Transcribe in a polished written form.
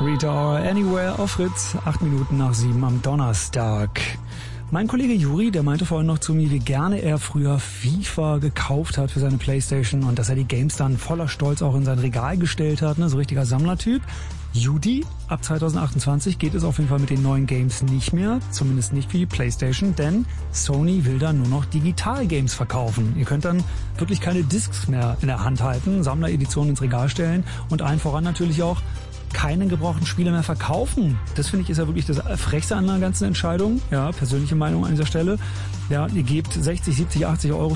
Rita Ora, Anywhere auf Fritz, 8 Minuten nach 7 am Donnerstag. Mein Kollege Juri, der meinte vorhin noch zu mir, wie gerne er früher FIFA gekauft hat für seine Playstation und dass er die Games dann voller Stolz auch in sein Regal gestellt hat, ne, so richtiger Sammlertyp. Judy, ab 2028 geht es auf jeden Fall mit den neuen Games nicht mehr, zumindest nicht für die Playstation, denn Sony will dann nur noch Digital-Games verkaufen. Ihr könnt dann wirklich keine Discs mehr in der Hand halten, Sammlereditionen ins Regal stellen und allen voran natürlich auch keinen gebrauchten Spieler mehr verkaufen. Das finde ich ist ja wirklich das Frechste an der ganzen Entscheidung. Ja, persönliche Meinung an dieser Stelle. Ja, ihr gebt 60, 70, 80 €